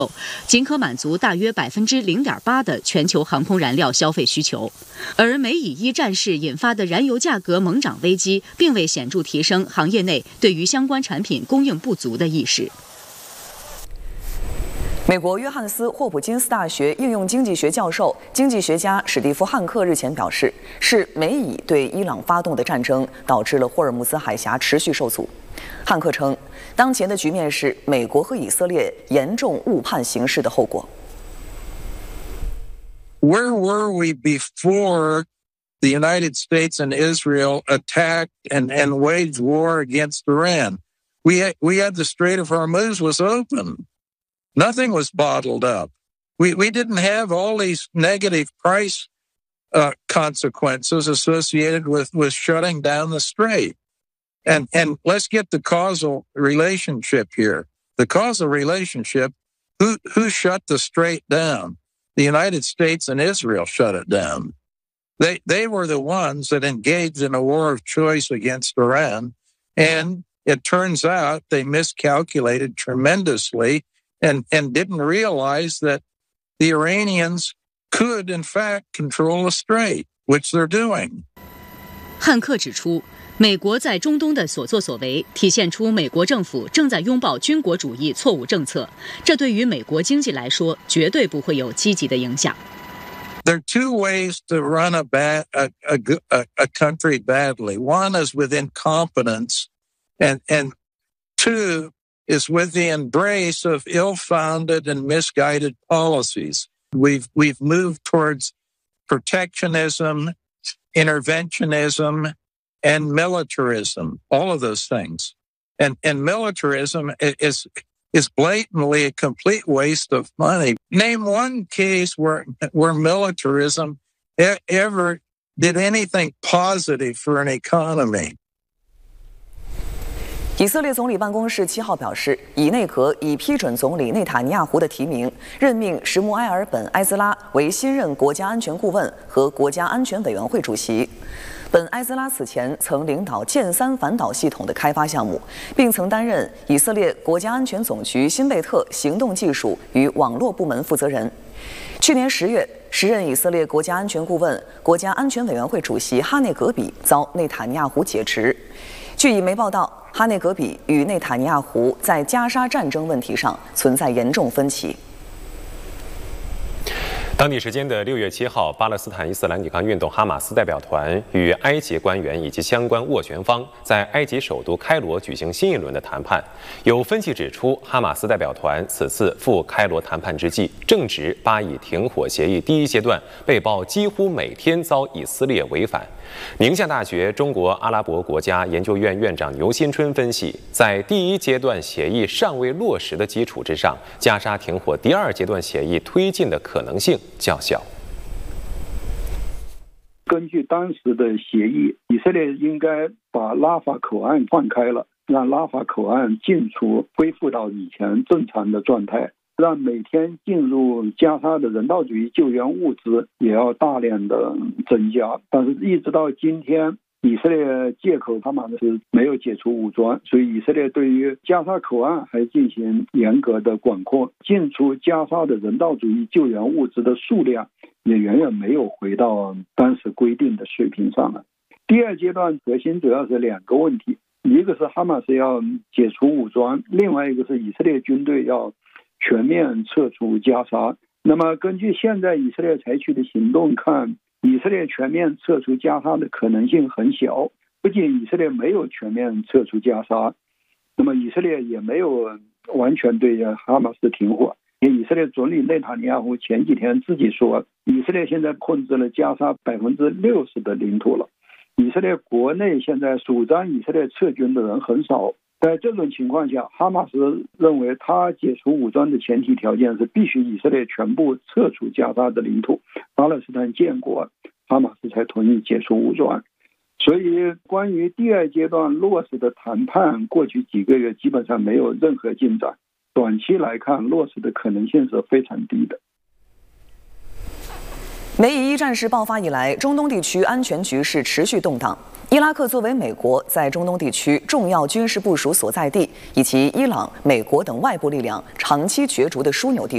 仅可满足大约0.8%的全球航空燃料消费需求。而美以一战事引发的燃油价格猛涨危机，并未显著提升行业内对于相关产品供应不足的意识。 美国约翰斯霍普金斯大学应用经济学教授、经济学家史蒂夫·汉克日前表示，是美以对伊朗发动的战争导致了霍尔木兹海峡持续受阻。汉克称，当前的局面是美国和以色列严重误判形势的后果。 Where were we before the United States and Israel attacked and waged war against Iran? We had the Strait of Hormuz was open. Nothing was bottled up. We didn't have all these negative price consequences associated with shutting down the strait. And let's get the causal relationship here. The causal relationship, who shut the strait down? The United States and Israel shut it down. They were the ones that engaged in a war of choice against Iran. And it turns out they miscalculated tremendously and didn't realize that the Iranians could, in fact, control the strait, which they're doing. 汉克指出，美国在中东的所作所为，体现出美国政府正在拥抱军国主义错误政策，这对于美国经济来说，绝对不会有积极的影响。 There are two ways to run a country badly. One is with incompetence, and two is with the embrace of ill-founded and misguided policies. We've moved towards protectionism, interventionism, and militarism, all of those things. And militarism is blatantly a complete waste of money. Name one case where militarism ever did anything positive for an economy. 以色列总理办公室7号表示，以内阁已批准总理内塔尼亚胡的提名，任命什穆埃尔·本·埃兹拉为新任国家安全顾问和国家安全委员会主席。本·埃兹拉此前曾领导剑3反导系统的开发项目，并曾担任以色列国家安全总局辛贝特行动技术与网络部门负责人。去年10月，时任以色列国家安全顾问、国家安全委员会主席哈内格比遭内塔尼亚胡解职。据以媒报道，哈内格比与内塔尼亚胡在加沙战争问题上存在严重分歧。 当地时间的6月7号，巴勒斯坦伊斯兰抵抗运动哈马斯代表团与埃及官员以及相关斡旋方在埃及首都开罗举行新一轮的谈判。有分析指出，哈马斯代表团此次赴开罗谈判之际，正值巴以停火协议第1阶段被曝几乎每天遭以色列违反。宁夏大学中国阿拉伯国家研究院院长牛新春分析，在第1阶段协议尚未落实的基础之上，加沙停火第2阶段协议推进的可能性较小。 根据当时的协议，以色列应该把拉法口岸放开了，让拉法口岸进出恢复到以前正常的状态，让每天进入加沙的人道主义救援物资也要大量的增加。但是一直到今天，以色列借口哈马斯没有解除武装，所以以色列对于加沙口岸还进行严格的管控，进出加沙的人道主义救援物资的数量也远远没有回到当时规定的水平上了。第2阶段核心主要是2个问题，一个是哈马斯要解除武装，另外一个是以色列军队要全面撤出加沙。那么根据现在以色列采取的行动看，以色列全面撤出加沙的可能性很小。不仅以色列没有全面撤出加沙，那么以色列也没有完全对哈马斯停火。以色列总理内塔尼亚胡前几天自己说，以色列现在控制了加沙60%的领土了。以色列国内现在主张以色列撤军的人很少。在这种情况下，哈马斯认为他解除武装的前提条件是必须以色列全部撤出加沙的领土，巴勒斯坦建国，哈马斯才同意解除武装。所以关于第2阶段落实的谈判，过去几个月基本上没有任何进展，短期来看落实的可能性是非常低的。 美以一战事爆发以来，中东地区安全局势持续动荡。伊拉克作为美国在中东地区重要军事部署所在地，以及伊朗、美国等外部力量长期角逐的枢纽地